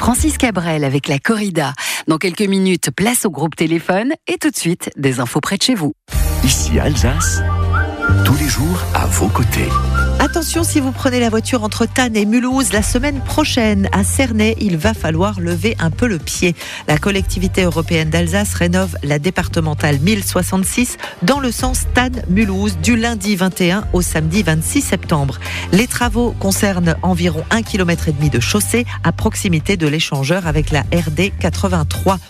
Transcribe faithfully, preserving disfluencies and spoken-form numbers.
Francis Cabrel avec la corrida. Dans quelques minutes, place au groupe téléphone et tout de suite, des infos près de chez vous. Ici Alsace, tous les jours à vos côtés. Attention, si vous prenez la voiture entre Thann et Mulhouse, la semaine prochaine, à Cernay, il va falloir lever un peu le pied. La collectivité européenne d'Alsace rénove la départementale mille soixante-six dans le sens Thann-Mulhouse du lundi vingt et un au samedi vingt-six septembre. Les travaux concernent environ un kilomètre et demi de chaussée à proximité de l'échangeur avec la R D quatre-vingt-trois.